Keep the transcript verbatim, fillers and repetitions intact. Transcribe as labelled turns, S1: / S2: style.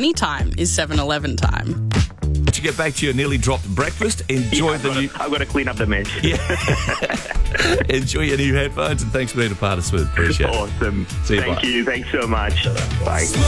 S1: anytime is seven eleven time.
S2: Once you get back to your nearly dropped breakfast, enjoy
S3: Yeah, I've
S2: the
S3: got
S2: new...
S3: to, I've got to clean up the mess.
S2: Yeah. Enjoy your new headphones, and thanks for being a part of Smooth. Appreciate it.
S3: Awesome.
S2: See you,
S3: Thank
S2: bye.
S3: you. Thanks so much. Bye.